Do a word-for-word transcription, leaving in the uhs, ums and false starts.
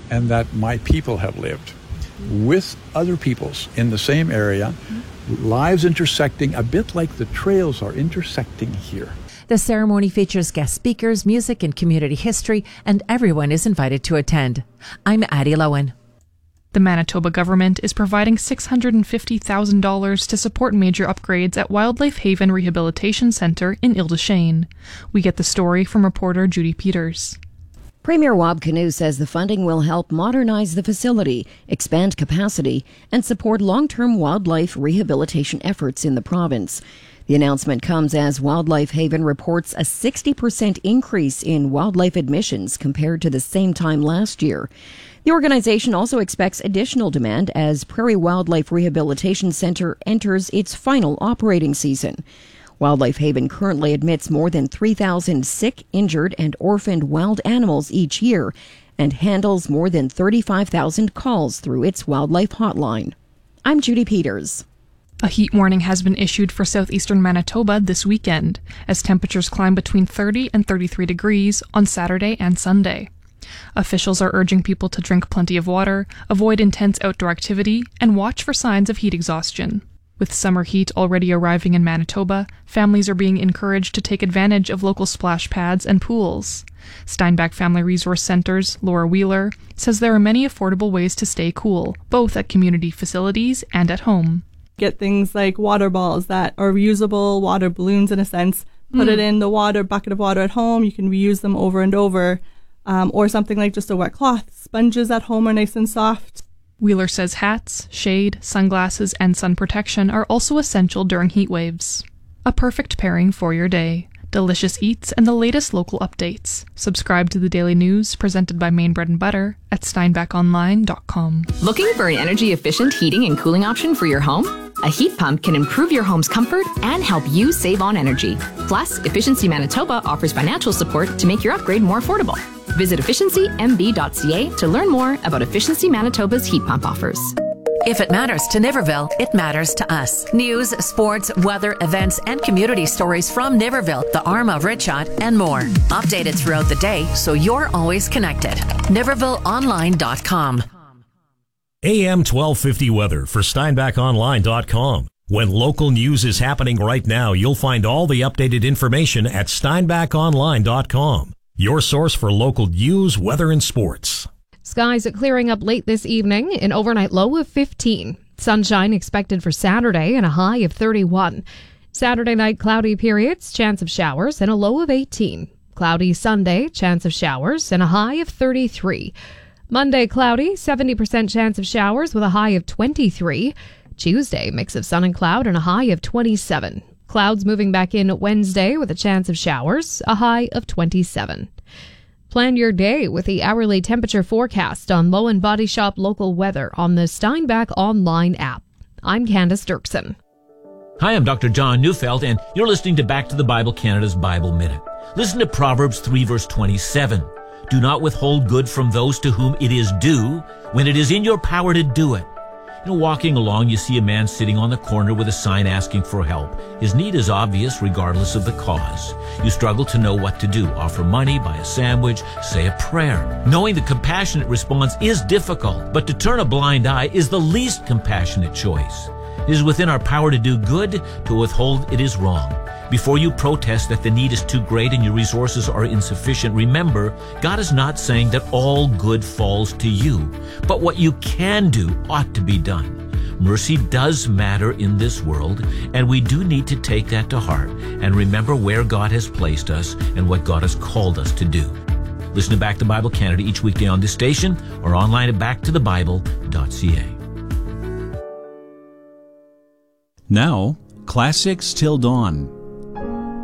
and that my people have lived with other peoples in the same area, lives intersecting a bit like the trails are intersecting here. The ceremony features guest speakers, music, and community history, and everyone is invited to attend. I'm Addie Lowen. The Manitoba government is providing six hundred fifty thousand dollars to support major upgrades at Wildlife Haven Rehabilitation Centre in Ile-des-Chênes. We get the story from reporter Judy Peters. Premier Wab Kinew says the funding will help modernize the facility, expand capacity, and support long-term wildlife rehabilitation efforts in the province. The announcement comes as Wildlife Haven reports a sixty percent increase in wildlife admissions compared to the same time last year. The organization also expects additional demand as Prairie Wildlife Rehabilitation Centre enters its final operating season. Wildlife Haven currently admits more than three thousand sick, injured, and orphaned wild animals each year and handles more than thirty-five thousand calls through its wildlife hotline. I'm Judy Peters. A heat warning has been issued for southeastern Manitoba this weekend, as temperatures climb between thirty and thirty-three degrees on Saturday and Sunday. Officials are urging people to drink plenty of water, avoid intense outdoor activity, and watch for signs of heat exhaustion. With summer heat already arriving in Manitoba, families are being encouraged to take advantage of local splash pads and pools. Steinbach Family Resource Center's Laura Wheeler says there are many affordable ways to stay cool, both at community facilities and at home. Get things like water balls that are reusable, water balloons in a sense. Put mm. it in the water bucket of water at home. You can reuse them over and over. Um, or something like just a wet cloth. Sponges at home are nice and soft. Wheeler says hats, shade, sunglasses, and sun protection are also essential during heat waves. A perfect pairing for your day. Delicious eats and the latest local updates. Subscribe to the daily news presented by Maine Bread and Butter at steinbach online dot com. Looking for an energy-efficient heating and cooling option for your home? A heat pump can improve your home's comfort and help you save on energy. Plus, Efficiency Manitoba offers financial support to make your upgrade more affordable. Visit efficiency m b dot c a to learn more about Efficiency Manitoba's heat pump offers. If it matters to Niverville, it matters to us. News, sports, weather, events, and community stories from Niverville, the Arm of Ritchot, and more. Updated throughout the day so you're always connected. niverville online dot com. A M twelve fifty weather for steinbach online dot com. When local news is happening right now, you'll find all the updated information at steinbach online dot com. Your source for local news, weather, and sports. Skies are clearing up late this evening, an overnight low of fifteen. Sunshine expected for Saturday and a high of thirty-one. Saturday night cloudy periods, chance of showers, and a low of eighteen. Cloudy Sunday, chance of showers, and a high of thirty-three. Monday cloudy, seventy percent chance of showers with a high of twenty-three. Tuesday, mix of sun and cloud and a high of twenty-seven. Clouds moving back in Wednesday with a chance of showers, a high of twenty-seven. Plan your day with the hourly temperature forecast on Low and Body Shop local weather on the Steinbach Online app. I'm Candace Dirksen. Hi, I'm Doctor John Neufeld, and you're listening to Back to the Bible Canada's Bible Minute. Listen to Proverbs three, verse twenty-seven. Do not withhold good from those to whom it is due when it is in your power to do it. You know, walking along, you see a man sitting on the corner with a sign asking for help. His need is obvious regardless of the cause. You struggle to know what to do. Offer money, buy a sandwich, say a prayer. Knowing the compassionate response is difficult, but to turn a blind eye is the least compassionate choice. It is within our power to do good, to withhold it is wrong. Before you protest that the need is too great and your resources are insufficient, remember, God is not saying that all good falls to you, but what you can do ought to be done. Mercy does matter in this world, and we do need to take that to heart and remember where God has placed us and what God has called us to do. Listen to Back to Bible Canada each weekday on this station or online at back to the bible dot c a. Now, Classics Till Dawn